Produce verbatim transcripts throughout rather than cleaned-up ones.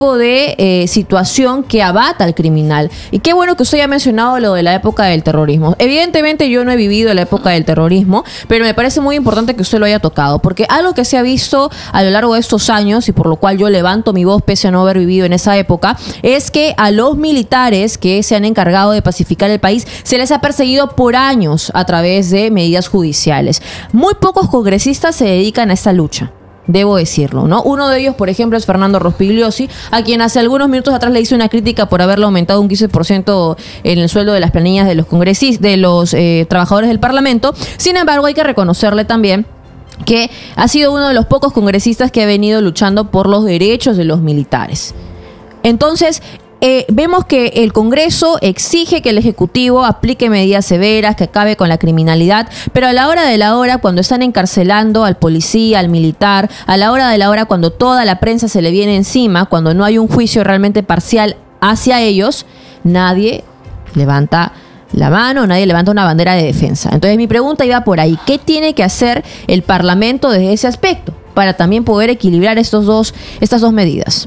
de eh, situación que abata al criminal. Y qué bueno que usted haya mencionado lo de la época del terrorismo. Evidentemente yo no he vivido la época del terrorismo, pero me parece muy importante que usted lo haya tocado, porque algo que se ha visto a lo largo de estos años, y por lo cual yo levanto mi voz pese a no haber vivido en esa época, es que a los militares que se han encargado de pacificar el país se les ha perseguido por años a través de medidas judiciales. Muy pocos congresistas se dedican a esta lucha. Debo decirlo, ¿no? Uno de ellos, por ejemplo, es Fernando Rospigliosi, a quien hace algunos minutos atrás le hice una crítica por haberle aumentado un quince por ciento en el sueldo de las planillas de los congresistas, de los eh, trabajadores del Parlamento. Sin embargo, hay que reconocerle también que ha sido uno de los pocos congresistas que ha venido luchando por los derechos de los militares. Entonces, Eh, vemos que el Congreso exige que el Ejecutivo aplique medidas severas, que acabe con la criminalidad, pero a la hora de la hora, cuando están encarcelando al policía, al militar, a la hora de la hora, cuando toda la prensa se le viene encima, cuando no hay un juicio realmente parcial hacia ellos, nadie levanta la mano, nadie levanta una bandera de defensa. Entonces mi pregunta iba por ahí: ¿qué tiene que hacer el Parlamento desde ese aspecto para también poder equilibrar estos dos, estas dos medidas?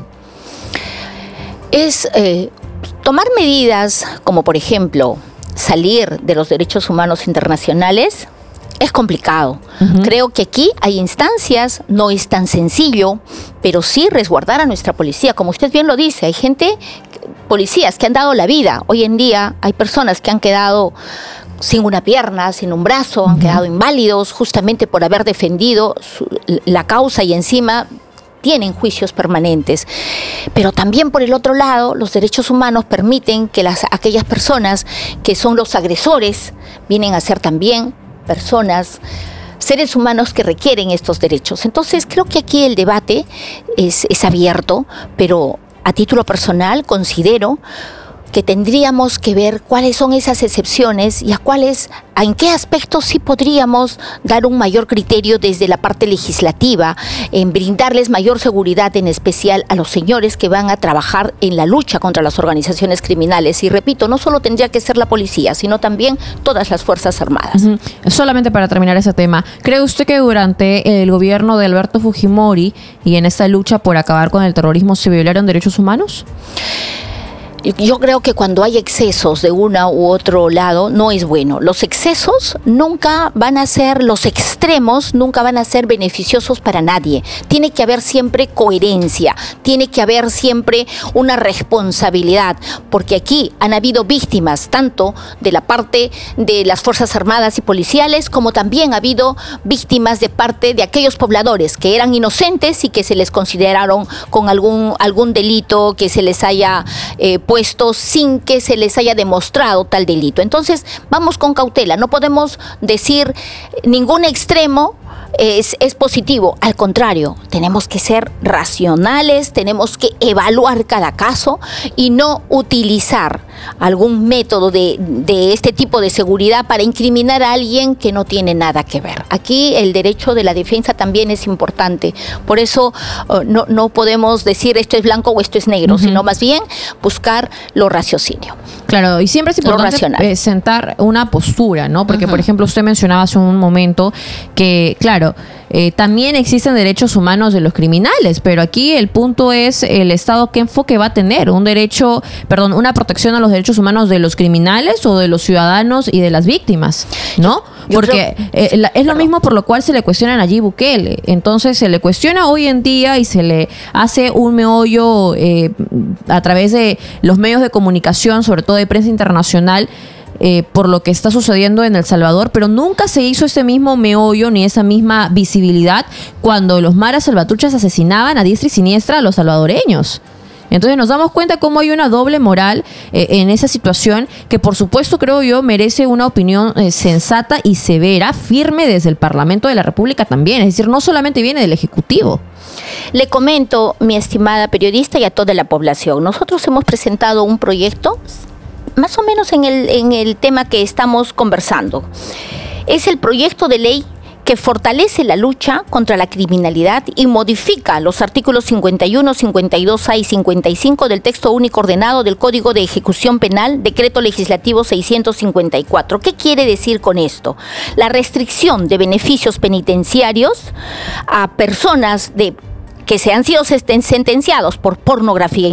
Es eh, tomar medidas como, por ejemplo, salir de los derechos humanos internacionales. Es complicado. Uh-huh. Creo que aquí hay instancias, no es tan sencillo, pero sí resguardar a nuestra policía. Como usted bien lo dice, hay gente, policías que han dado la vida. Hoy en día hay personas que han quedado sin una pierna, sin un brazo, uh-huh. han quedado inválidos justamente por haber defendido su, la causa, y encima tienen juicios permanentes. Pero también, por el otro lado, los derechos humanos permiten que las, aquellas personas que son los agresores vienen a ser también personas, seres humanos que requieren estos derechos. Entonces, creo que aquí el debate es, es abierto, pero a título personal considero que tendríamos que ver cuáles son esas excepciones y a cuáles, a en qué aspectos sí podríamos dar un mayor criterio desde la parte legislativa, en brindarles mayor seguridad, en especial a los señores que van a trabajar en la lucha contra las organizaciones criminales. Y repito, no solo tendría que ser la policía, sino también todas las Fuerzas Armadas. Uh-huh. Solamente para terminar ese tema, ¿cree usted que durante el gobierno de Alberto Fujimori y en esta lucha por acabar con el terrorismo se violaron derechos humanos? Yo creo que cuando hay excesos de una u otro lado, no es bueno. Los excesos nunca van a ser, los extremos nunca van a ser beneficiosos para nadie. Tiene que haber siempre coherencia, tiene que haber siempre una responsabilidad, porque aquí han habido víctimas tanto de la parte de las Fuerzas Armadas y policiales, como también ha habido víctimas de parte de aquellos pobladores que eran inocentes y que se les consideraron con algún, algún delito que se les haya eh, puestos sin que se les haya demostrado tal delito. Entonces, vamos con cautela, no podemos decir ningún extremo es, es positivo, al contrario, tenemos que ser racionales, tenemos que evaluar cada caso y no utilizar algún método de, de este tipo de seguridad para incriminar a alguien que no tiene nada que ver. Aquí el derecho de la defensa también es importante, por eso uh, no, no podemos decir esto es blanco o esto es negro, uh-huh. sino más bien buscar lo raciocinio. Claro, y siempre es importante eh, sentar una postura, ¿no? Porque, uh-huh. por ejemplo, usted mencionaba hace un momento que, claro, eh, también existen derechos humanos de los criminales, pero aquí el punto es el Estado qué enfoque va a tener, un derecho, perdón, una protección a los derechos humanos de los criminales o de los ciudadanos y de las víctimas, ¿no? Yo Porque creo, eh, la, es perdón. lo mismo por lo cual se le cuestiona a Nayib Bukele. Entonces se le cuestiona hoy en día y se le hace un meollo eh, a través de los medios de comunicación, sobre todo de prensa internacional, Eh, por lo que está sucediendo en El Salvador, pero nunca se hizo ese mismo meollo ni esa misma visibilidad cuando los maras salvatruchas asesinaban a diestra y siniestra a los salvadoreños. Entonces nos damos cuenta cómo hay una doble moral eh, en esa situación que, por supuesto, creo yo, merece una opinión eh, sensata y severa, firme desde el Parlamento de la República también. Es decir, no solamente viene del Ejecutivo. Le comento, mi estimada periodista, y a toda la población, nosotros hemos presentado un proyecto más o menos en el, en el tema que estamos conversando. Es el proyecto de ley que fortalece la lucha contra la criminalidad y modifica los artículos cincuenta y uno, cincuenta y dos A y cincuenta y cinco del texto único ordenado del Código de Ejecución Penal, Decreto Legislativo seiscientos cincuenta y cuatro. ¿Qué quiere decir con esto? La restricción de beneficios penitenciarios a personas de que se han sido sentenciados por pornografía